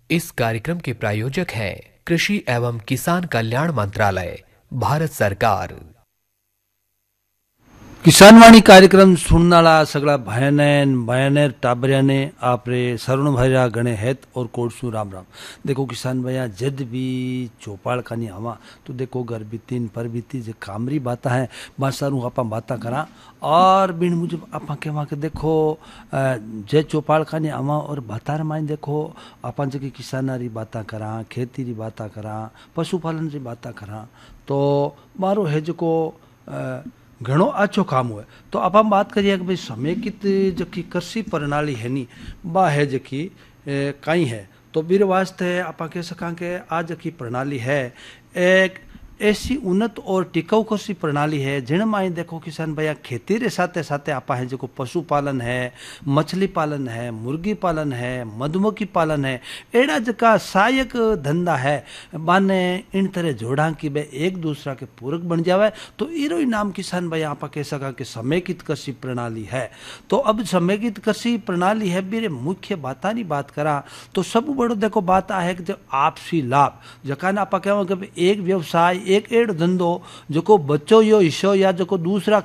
इस कार्यक्रम के प्रायोजक हैं कृषि एवं किसान कल्याण मंत्रालय, भारत सरकार। किसानवाणी कार्यक्रम सुननाला सगळा भायाने टाबरियाने आपरे सरुण भाईरा गणे हेत और कोडसू राम राम। देखो किसान भैया जद भी चौपाल खानी हवा तो देखो घर बीती पर बीती जो कामरी बाता है बासारू आपा बाता करा और बिन मुझे आपा कहवा के देखो जे चौपाल खानी हवा और बातार माइन देखो आपा जो किसाना री बाता करा, खेती री बाता करा, पशुपालन री बाता करा तो मारो है जो घणो अच्छो काम हुआ। तो अब हम बात करिए कि भाई समेकित जकी कृषि प्रणाली है नी बा है जकी कई है तो बीर वास्ते आप कह सका कि आज जकी प्रणाली है एक ऐसी उन्नत और टिकाऊ कृषि प्रणाली है जिनमें देखो किसान भैया खेती रे साथे साथे आप है जो पशुपालन है, मछली पालन है, मुर्गी पालन है, मधुमक्खी पालन है, एड़ा जका सहायक धंधा है माने इन तरह जोड़ा कि वे एक दूसरा के पूरक बन जावे तो इरो ही नाम किसान भैया आप कह सका कि समेकित कृषि प्रणाली है। तो अब समेकित कृषि प्रणाली है बीरे मुख्य बात बात करा तो सब बड़ो देखो बात है कि जो आपसी लाभ जका आप कह एक व्यवसाय एक एड़ धंधो जो बच्चो यो हिस्सो या जो दूसरा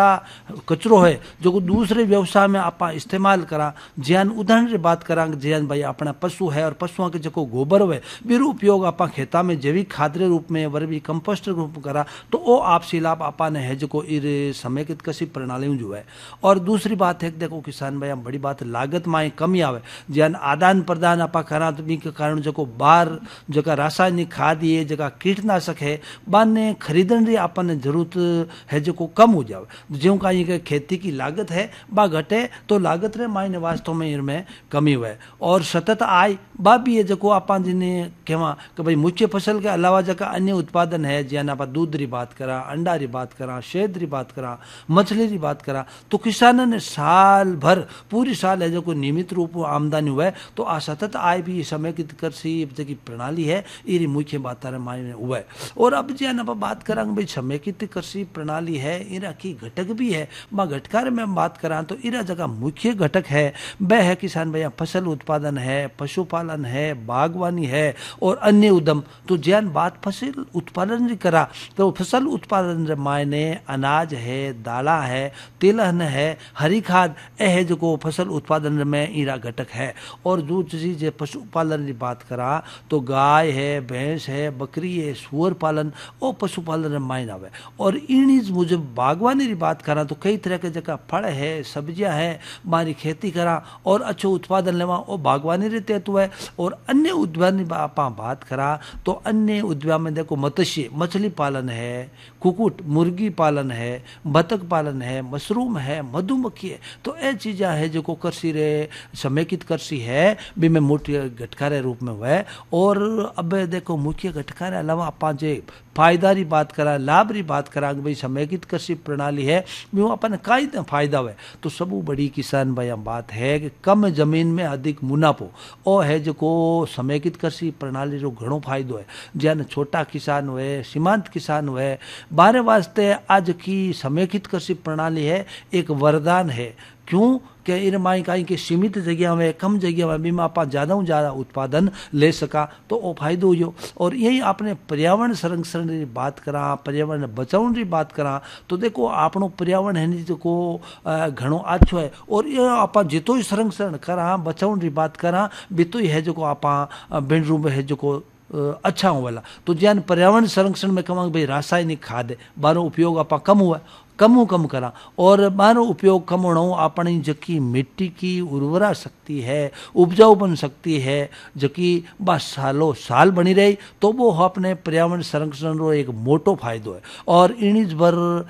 कचरो है जो दूसरे व्यवसाय में आप इस्तेमाल करा। ज्यान उदाहरण री बात करा ज्यान भाई अपना पशु है और पशुओं के जो गोबर है बीर उपयोग आप खेता में जैविक खाद के रूप में वर्मी कंपोस्ट रूप में करा तो वो आपसी लाभ आपाने है जो समेकित कृषि प्रणाली जो है। और दूसरी बात है देखो किसान भाई बड़ी बात लागत में कमी आवे ज्यान आदान प्रदान आप करा तो के कारण जो बाहर जगह रासायनिक खाद है जगह कीटनाशक है बाने खरीदन री आपने जरूरत है जो कम हो जावे जो कहीं खेती की लागत है बा घटे तो लागत रे मायने वास्तव में इनमें कमी हुए। और सतत आय बा भी है जो आप जिन्हें कहवा कि भाई मुख्य फसल के अलावा जगह अन्य उत्पादन है ज्यान आप दूध री बात करा, अंडा री बात करा, शहद री बात करा, मछली री बात करा तो किसानों ने साल भर पूरी साल है जो नियमित रूप आमदनी हुए तो आ सतत आय भी समेकित कृषि की प्रणाली है ये मुख्य बात मायने हुए। और अब ज्यान आप बात करा भाई समेकित कृषि प्रणाली है इरा की घटक भी है घटकार में बात करा तो इरा जगह मुख्य घटक है वह है किसान भैया फसल उत्पादन है, पशुपालन है, बागवानी है और अन्य उद्यम। तो ज्यान बात फसल उत्पादन की करा तो फसल उत्पादन मायने अनाज है, दाला है, तिलहन है, हरी खाद है जो फसल उत्पादन में इरा घटक है। और जो चीज पशुपालन की बात करा तो गाय है, भैंस है, बकरी है, सुअर पालन और पशुपालन मायने आवे। और इन मुझे बागवानी की बात करा तो कई तरह के जगह फल है, सब्जियां है मारी खेती करा और अच्छो उत्पादन लेवा और बागवानी रीते है। और अन्य उद्यान की आप बात करा तो अन्य उद्यान में देखो मत्स्य मछली पालन है, कुकुट मुर्गी पालन है, बतख पालन है, मशरूम है, मधुमक्खी है तो ये चीज़ें है जो कृषि रे समेकित कृषि है भी में मोटी घटकारे रूप में हुआ। और अब देखो मुख्य घटकारे अलावा आप जे फायदा री बात करा, लाभ री बात करा कि भाई समेकित कृषि प्रणाली है वो अपन कई फायदा हुए तो सब बड़ी किसान भाई बात है कि कम जमीन में अधिक मुनाफो ओ है जो समेकित कृषि प्रणाली रो घणो फायदो है। ज्यान छोटा किसान हुए, सीमांत किसान हुए बारे वास्ते आज की समेकित कृषि प्रणाली है एक वरदान है। क्यों कि इन माई कहीं के सीमित जगह में कम जगह में बीमा आप ज़्यादा उत्पादन ले सका तो वो फायदो हो। और यही आपने पर्यावरण संरक्षण की बात करा, पर्यावरण बचाव की बात करा तो देखो आपनो पर्यावरण है जो घणो अच्छो है। और ये आप जितो ही संरक्षण करा बचाव की बात करा बितो ही है जो आप बिन रूप है जो अच्छा हो वाला। तो ज्यान पर्यावरण संरक्षण में कमा भाई रासायनिक खाद है बारो उपयोग आप कम हुआ कम करा और बारो उपयोग कम होना अपनी जकी मिट्टी की उर्वरा शक्ति है, उपजाऊ बन सकती है जकी बस सालों साल बनी रही तो वो अपने पर्यावरण संरक्षण रो एक मोटो फायदो है। और इनिज भर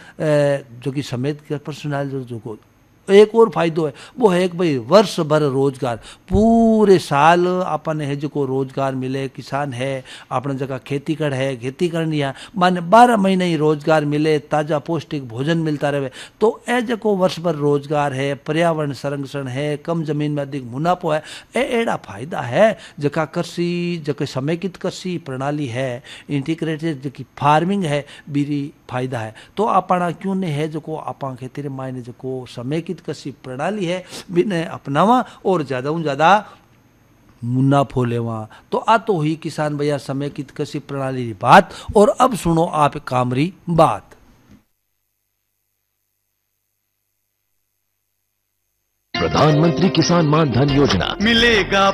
जो कि समेत पर्सनल जो एक और फायदो है वो है कि भाई वर्ष भर रोजगार पूरे साल अपन है जो रोजगार मिले। किसान है अपने जगह खेती करनी है माने 12 महीने ही रोजगार मिले, ताज़ा पौष्टिक भोजन मिलता रहे तो ए जो वर्ष भर रोजगार है, पर्यावरण संरक्षण है, कम जमीन में अधिक मुनाफो है एड़ा फायदा है जका कृषि जके समेकित कृषि प्रणाली है इंटीग्रेटेड जकी फार्मिंग है बीरी फायदा है। तो अपना क्यों नहीं है जो आपा खेती रे मायने जो समेकित कृषि प्रणाली है बिने अपनावा और ज़्यादा मुनाफो लेवा। तो आ तो हुई किसान भैया समेकित कृषि प्रणाली की बात। और अब सुनो आप कामरी बात। प्रधानमंत्री किसान मान धन योजना मिलेगा